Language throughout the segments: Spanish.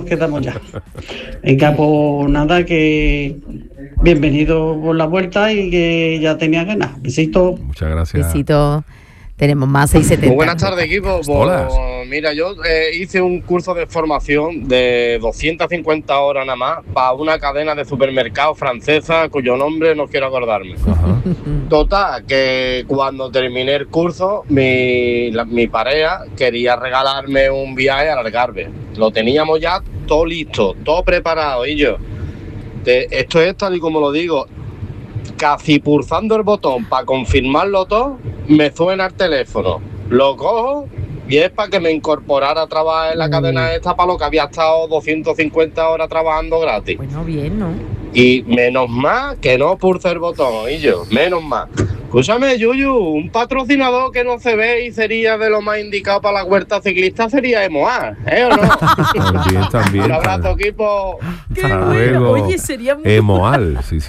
quedamos ya. Venga, pues nada, que bienvenido por la vuelta y que ya tenía ganas. Besito. Muchas gracias. Besito. Tenemos más 670. Muy buenas tardes, equipo. Hola. Mira, yo hice un curso de formación de 250 horas nada más para una cadena de supermercados francesa cuyo nombre no quiero acordarme. Ajá. Total, que cuando terminé el curso, mi pareja quería regalarme un viaje al Algarve. Lo teníamos ya todo listo, todo preparado. Y yo, esto es tal y como lo digo, casi pulsando el botón para confirmarlo todo, me suena el teléfono. Lo cojo y es para que me incorporara a trabajar en la cadena esta, para lo que había estado 250 horas trabajando gratis. Bueno, bien, ¿no? Y menos mal que no pulsé el botón, y yo, menos mal. Escúchame, Yuyu, un patrocinador que no se ve y sería de lo más indicado para la huerta ciclista sería Emoar, ¿O no? También. Un abrazo, equipo. Hasta luego. Oye, sería muy... Emoal, sí.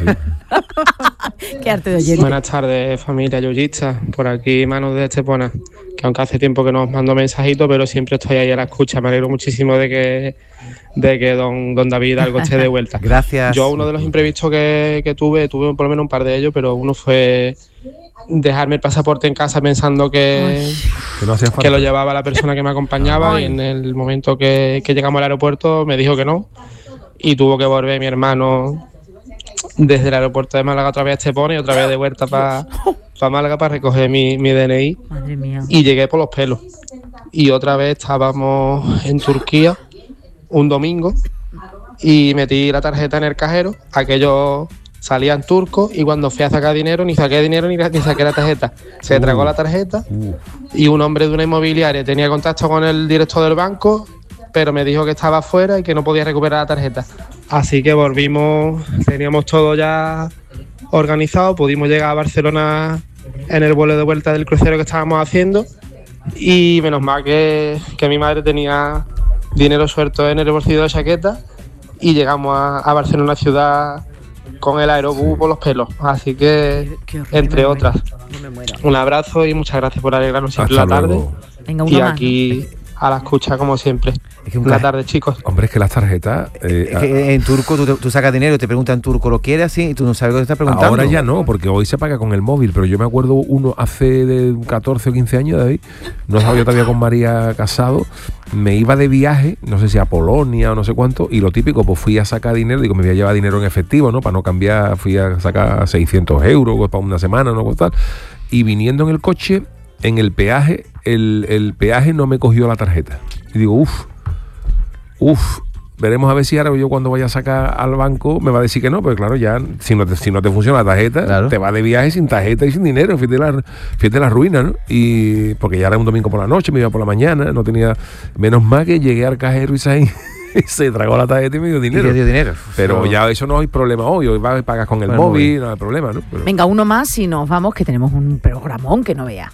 Qué arte de oyente. Buenas tardes, familia yuyista. Por aquí, Manu de Estepona. Que aunque hace tiempo que no os mando mensajitos, pero siempre estoy ahí a la escucha. Me alegro muchísimo de que don David algo esté de vuelta. Gracias. Yo uno de los imprevistos que tuve por lo menos un par de ellos, pero uno fue dejarme el pasaporte en casa pensando que no hacía falta. Que lo llevaba la persona que me acompañaba y en el momento que llegamos al aeropuerto me dijo que no y tuvo que volver mi hermano desde el aeropuerto de Málaga otra vez a Estepona y otra vez de vuelta para Málaga para recoger mi DNI. Madre mía. Y llegué por los pelos. Y otra vez estábamos en Turquía un domingo y metí la tarjeta en el cajero, aquello salía en turco y cuando fui a sacar dinero ni saqué dinero ni saqué la tarjeta. Se tragó la tarjeta y un hombre de una inmobiliaria tenía contacto con el director del banco, pero me dijo que estaba fuera y que no podía recuperar la tarjeta. Así que volvimos, teníamos todo ya organizado, pudimos llegar a Barcelona en el vuelo de vuelta del crucero que estábamos haciendo y menos mal que mi madre tenía dinero suelto en el bolsillo de la chaqueta y llegamos a Barcelona ciudad con el aerobús por los pelos, así que entre otras. Un abrazo y muchas gracias por alegrarnos siempre la tarde. Venga, y aquí a la escucha como siempre. Es que Buenas tardes, chicos. Hombre, es que las tarjetas... es que en turco tú sacas dinero y te preguntan en turco, ¿lo quieres así? Y tú no sabes lo que te estás preguntando. Ahora ya no, porque hoy se paga con el móvil, pero yo me acuerdo uno hace de 14 o 15 años, David, no estaba yo todavía con María casado, me iba de viaje, no sé si a Polonia o no sé cuánto, y lo típico, pues fui a sacar dinero, digo, me voy a llevar dinero en efectivo, ¿no? Para no cambiar, fui a sacar 600 euros pues, para una semana, ¿no? Tal. Y viniendo en el coche, en el peaje, el peaje no me cogió la tarjeta. Y digo, veremos a ver si ahora yo cuando vaya a sacar al banco me va a decir que no, porque claro, ya si no te funciona la tarjeta, claro, te vas de viaje sin tarjeta y sin dinero, fíjate la ruina, ¿no? Y porque ya era un domingo por la noche, me iba por la mañana, no tenía, menos mal que llegué al cajero y se tragó la tarjeta y me dio dinero. Pero ya eso no hay problema hoy vas a pagar con el móvil, no hay problema, ¿no? Pero... Venga, uno más y nos vamos, que tenemos un programón que no vea.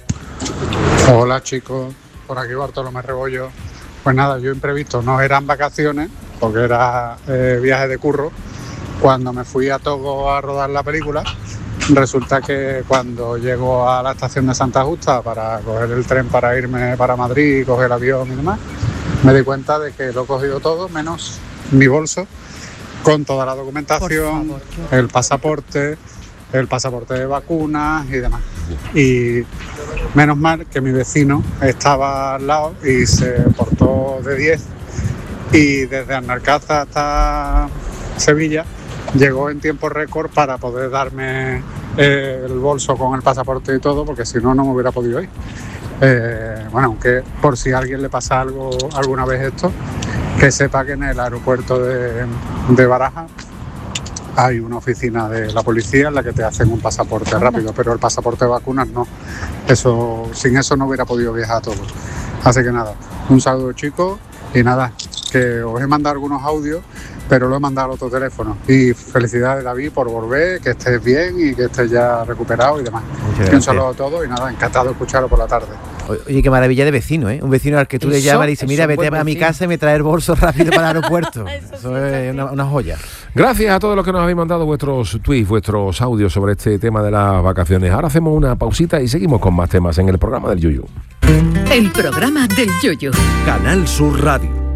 Hola chicos, por aquí Bartolomé Rebollo. Pues nada, yo imprevisto, no eran vacaciones, porque era viaje de curro. Cuando me fui a Togo a rodar la película, resulta que cuando llego a la estación de Santa Justa para coger el tren para irme para Madrid, coger el avión y demás, me di cuenta de que lo he cogido todo, menos mi bolso, con toda la documentación, el pasaporte de vacunas y demás. Y menos mal que mi vecino estaba al lado y se portó de 10 y desde Alcázar hasta Sevilla llegó en tiempo récord para poder darme el bolso con el pasaporte y todo, porque si no, no me hubiera podido ir. Bueno, aunque por si a alguien le pasa algo alguna vez esto, que sepa que en el aeropuerto de Barajas hay una oficina de la policía en la que te hacen un pasaporte rápido, pero el pasaporte de vacunas no. Sin eso no hubiera podido viajar todo. Así que nada, un saludo chicos y nada, que os he mandado algunos audios, pero lo he mandado al otro teléfono. Y felicidades David por volver, que estés bien y que estés ya recuperado y demás. Un saludo a todos y nada, encantado de escucharlo por la tarde. Oye, qué maravilla de vecino, ¿eh? Un vecino al que tú le llamas y dices, mira, vete a mi casa y me trae el bolso rápido para el aeropuerto. Eso es una joya. Gracias a todos los que nos habéis mandado vuestros tweets, vuestros audios sobre este tema de las vacaciones. Ahora hacemos una pausita y seguimos con más temas en el programa del Yuyu. El programa del Yuyu. Canal Sur Radio.